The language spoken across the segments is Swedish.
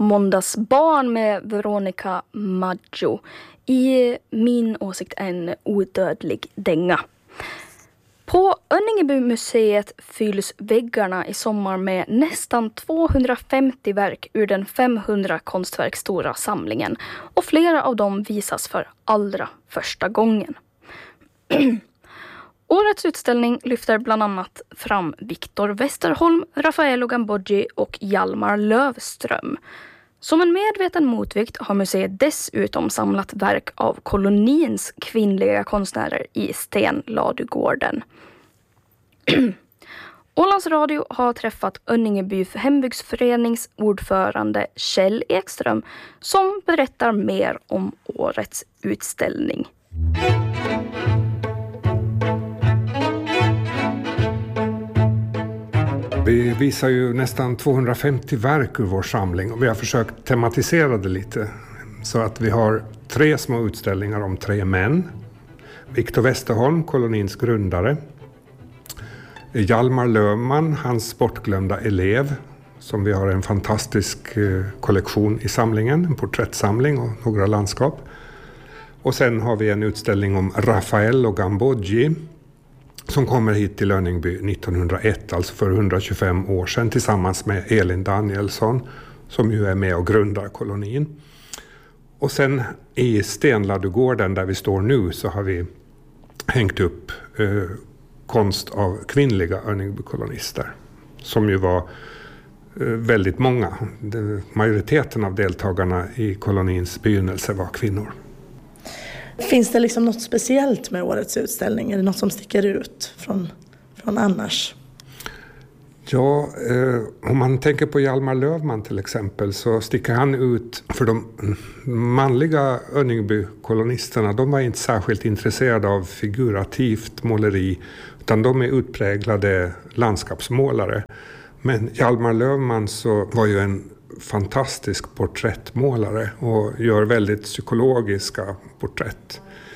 Måndagsbarn med Veronica Maggio. I min åsikt en odödlig dänga. På Önningeby-museet fylls väggarna i sommar med nästan 250 verk ur den 500 konstverk stora samlingen. Och flera av dem visas för allra första gången. Årets utställning lyfter bland annat fram Victor Westerholm, Raffaello Gamboggi och Hjalmar Löfström. Som en medveten motvikt har museet dessutom samlat verk av kolonins kvinnliga konstnärer i Stenladugården. Ålands Radio har träffat Önningeby hembygdsförenings ordförande Kjell Ekström som berättar mer om årets utställning. Vi visar ju nästan 250 verk ur vår samling och vi har försökt tematisera det lite. Så att vi har 3 små utställningar om 3 män. Victor Westerholm, kolonins grundare. Hjalmar Löfman, hans bortglömda elev, som vi har en fantastisk kollektion i samlingen, en porträttsamling och några landskap. Och sen har vi en utställning om Raffaello Gamboggi som kommer hit till Önningeby 1901, alltså för 125 år sedan, tillsammans med Elin Danielsson som ju är med och grundar kolonin. Och sen i Stenladugården där vi står nu så har vi hängt upp konst av kvinnliga Önningeby-kolonister som ju var väldigt många. Majoriteten av deltagarna i kolonins begynnelse var kvinnor. Finns det liksom något speciellt med årets utställning? Är det något som sticker ut från annars? Ja, om man tänker på Hjalmar Löfman till exempel så sticker han ut för de manliga Önningeby-kolonisterna. De var inte särskilt intresserade av figurativt måleri utan de är utpräglade landskapsmålare. Men Hjalmar Löfman så var ju en fantastisk porträttmålare och gör väldigt psykologiska porträtt.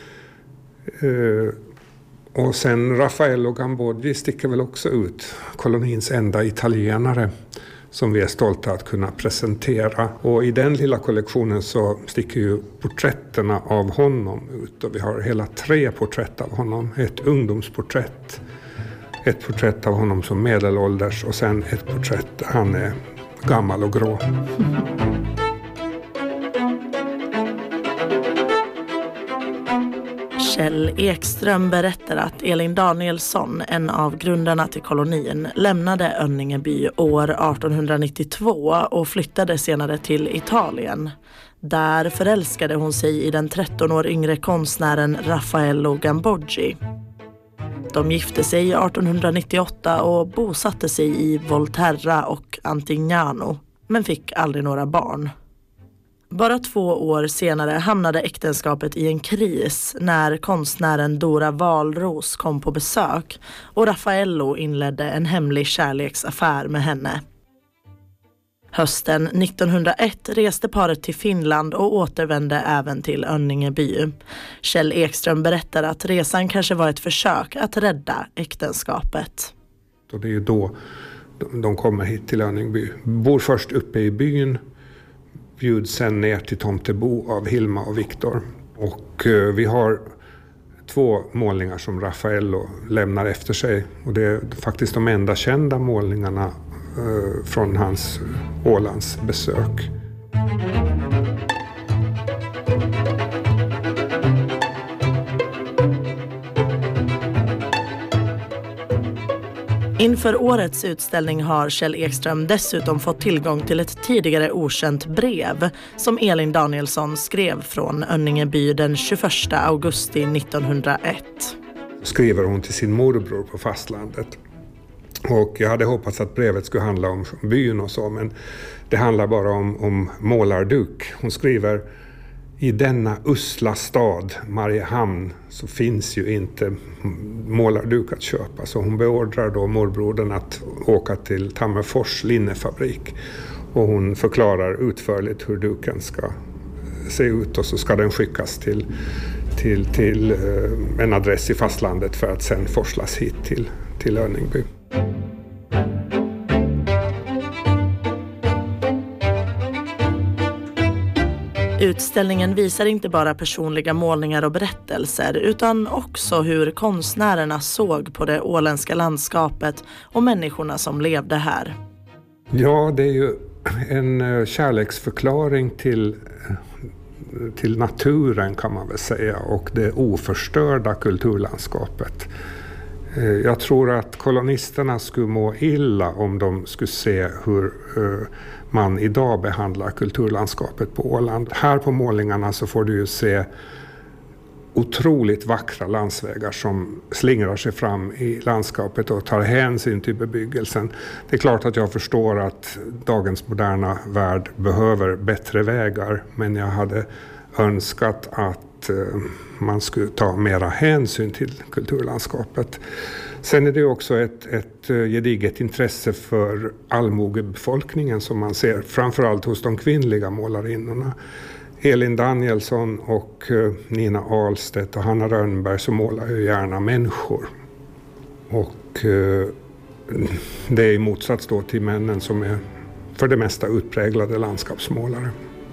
Och sen Raffaello Gamboggi sticker väl också ut, kolonins enda italienare som vi är stolta att kunna presentera. Och i den lilla kollektionen så sticker ju porträtterna av honom ut och vi har hela 3 porträtt av honom. Ett ungdomsporträtt, ett porträtt av honom som medelålders och sen ett porträtt där han är gammal och grå. Kjell Ekström berättar att Elin Danielsson, en av grundarna till kolonin, lämnade Önningeby år 1892 och flyttade senare till Italien. Där förälskade hon sig i den 13 år yngre konstnären Raffaello Gamboggi. De gifte sig 1898 och bosatte sig i Volterra och Antignano, men fick aldrig några barn. Bara 2 år senare hamnade äktenskapet i en kris när konstnären Dora Walros kom på besök och Raffaello inledde en hemlig kärleksaffär med henne. Hösten 1901 reste paret till Finland och återvände även till Önningeby. Kjell Ekström berättar att resan kanske var ett försök att rädda äktenskapet. Och det är ju då de kommer hit till Önningeby. Bor först uppe i byn, bjuds sen ner till Tomtebo av Hilma och Victor. Och vi har 2 målningar som Raffaello lämnar efter sig. Och det är faktiskt de enda kända målningarna från hans Ålands besök. Inför årets utställning har Kjell Ekström dessutom fått tillgång till ett tidigare okänt brev som Elin Danielsson skrev från Önningeby den 21 augusti 1901. Skriver hon till sin morbror på fastlandet. Och jag hade hoppats att brevet skulle handla om byn och så, men det handlar bara om målarduk. Hon skriver: i denna usla stad, Mariehamn, så finns ju inte målarduk att köpa. Så hon beordrar då morbrodern att åka till Tammerfors linnefabrik. Och hon förklarar utförligt hur duken ska se ut och så ska den skickas till en adress i fastlandet för att sen forslas hit till Önningeby. Utställningen visar inte bara personliga målningar och berättelser utan också hur konstnärerna såg på det åländska landskapet och människorna som levde här. Ja, det är ju en kärleksförklaring till naturen kan man väl säga, och det oförstörda kulturlandskapet. Jag tror att kolonisterna skulle må illa om de skulle se hur man idag behandlar kulturlandskapet på Åland. Här på målningarna så får du ju se otroligt vackra landsvägar som slingrar sig fram i landskapet och tar hänsyn till bebyggelsen. Det är klart att jag förstår att dagens moderna värld behöver bättre vägar, men jag hade önskat att man skulle ta mera hänsyn till kulturlandskapet. Sen är det också ett gediget intresse för allmogebefolkningen som man ser framförallt hos de kvinnliga målarinnorna. Elin Danielsson och Nina Ahlstedt och Hanna Rönnberg så målar ju gärna människor. Och det är i motsats då till männen som är för det mesta utpräglade landskapsmålare.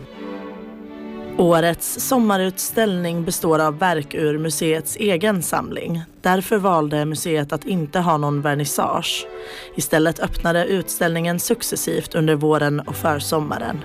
Årets sommarutställning består av verk ur museets egen samling. Därför valde museet att inte ha någon vernissage. Istället öppnade utställningen successivt under våren och försommaren.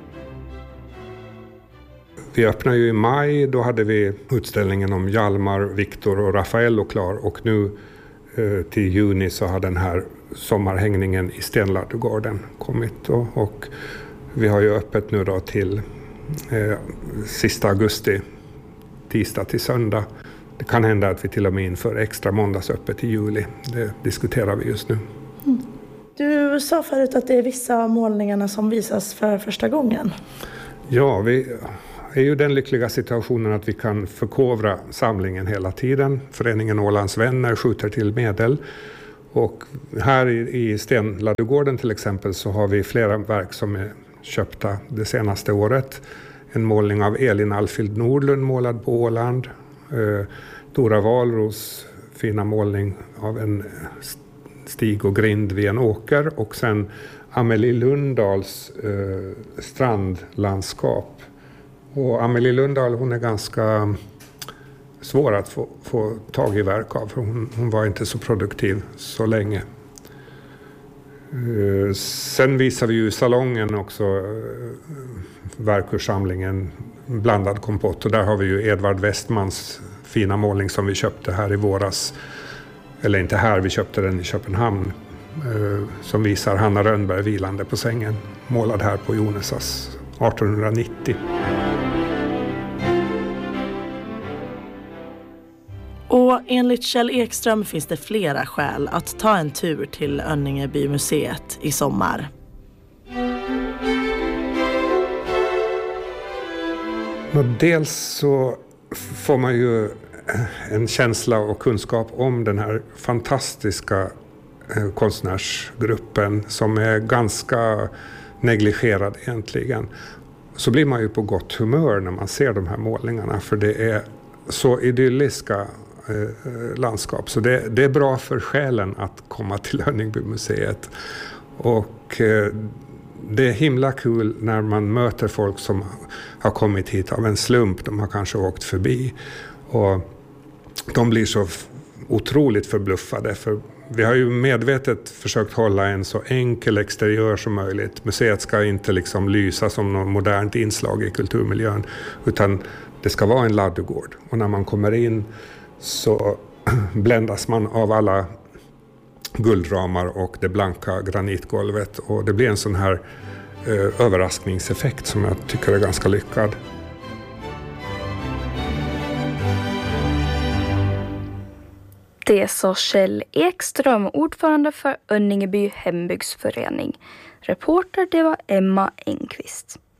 Vi öppnade ju i maj, då hade vi utställningen om Hjalmar, Viktor och Raffaello klar, och nu till juni så har den här sommarhängningen i Stenladugården kommit och vi har ju öppet nu då till sista augusti, tisdag till söndag. Det kan hända att vi till och med inför extra måndagsöppet i juli. Det diskuterar vi just nu. Mm. Du sa förut att det är vissa av målningarna som visas för första gången. Ja, vi är ju den lyckliga situationen att vi kan förkovra samlingen hela tiden. Föreningen Ålands vänner skjuter till medel. Och här i Stenladugården till exempel så har vi flera verk som är köpta det senaste året. En målning av Elin Alfild Nordlund målad på Åland. Dora Wahlros fina målning av en stig och grind vid en åker. Och sen Amelie Lundahls strandlandskap. Och Amelie Lundahl, hon är ganska svår att få tag i verk av. För hon var inte så produktiv så länge. Sen visar vi ju i salongen också verkursamlingen Blandad kompott. Och där har vi ju Edvard Westmans fina målning som vi köpte här i våras. Eller inte här, vi köpte den i Köpenhamn. Som visar Hanna Rönnberg vilande på sängen. Målad här på Jonesas 1890. Och enligt Kjell Ekström finns det flera skäl att ta en tur till Önningebymuseet i sommar. Dels så får man ju en känsla och kunskap om den här fantastiska konstnärsgruppen som är ganska negligerad egentligen. Så blir man ju på gott humör när man ser de här målningarna, för det är så idylliska landskap. Så det är bra för själen att komma till Önningbymuseet. Och det är himla kul när man möter folk som har kommit hit av en slump. De har kanske åkt förbi. Och de blir så otroligt förbluffade. För vi har ju medvetet försökt hålla en så enkel exteriör som möjligt. Museet ska inte liksom lysa som något modernt inslag i kulturmiljön. Utan det ska vara en ladugård. Och när man kommer in så bländas man av alla guldramar och det blanka granitgolvet. Och det blir en sån här överraskningseffekt som jag tycker är ganska lyckad. Det sa Kjell Ekström, ordförande för Önningeby hembygdsförening. Reporter det var Emma Engqvist.